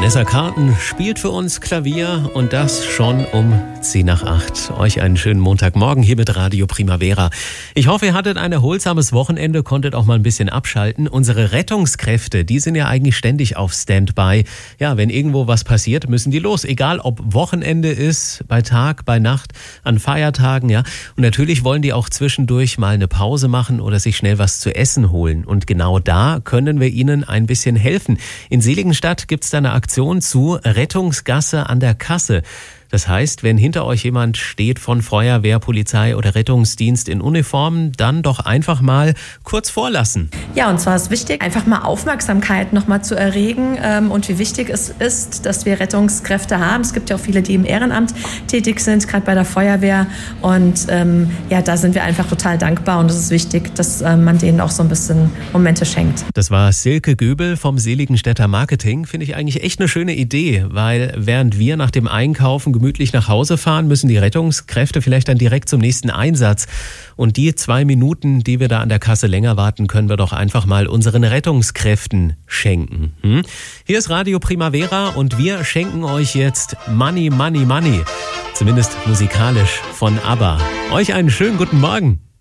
Vanessa Carlton spielt für uns Klavier und das schon um 7:10. Euch einen schönen Montagmorgen hier mit Radio Primavera. Ich hoffe, ihr hattet ein erholsames Wochenende, konntet auch mal ein bisschen abschalten. Unsere Rettungskräfte, die sind ja eigentlich ständig auf Standby. Ja, wenn irgendwo was passiert, müssen die los. Egal, ob Wochenende ist, bei Tag, bei Nacht, an Feiertagen, ja. Und natürlich wollen die auch zwischendurch mal eine Pause machen oder sich schnell was zu essen holen. Und genau da können wir ihnen ein bisschen helfen. In Seligenstadt gibt's da eine Aktion zu Rettungsgasse an der Kasse. Das heißt, wenn hinter euch jemand steht von Feuerwehr, Polizei oder Rettungsdienst in Uniform, dann doch einfach mal kurz vorlassen. Ja, und zwar ist wichtig, einfach mal Aufmerksamkeit nochmal zu erregen und wie wichtig es ist, dass wir Rettungskräfte haben. Es gibt ja auch viele, die im Ehrenamt tätig sind, gerade bei der Feuerwehr. Und ja, da sind wir einfach total dankbar und es ist wichtig, dass man denen auch so ein bisschen Momente schenkt. Das war Silke Göbel vom Seligenstädter Marketing. Finde ich eigentlich echt eine schöne Idee, weil während wir nach dem Einkaufen gemütlich nach Hause fahren, müssen die Rettungskräfte vielleicht dann direkt zum nächsten Einsatz. Und die 2 Minuten, die wir da an der Kasse länger warten, können wir doch einfach mal unseren Rettungskräften schenken. Hier ist Radio Primavera und wir schenken euch jetzt Money, Money, Money. Zumindest musikalisch von ABBA. Euch einen schönen guten Morgen.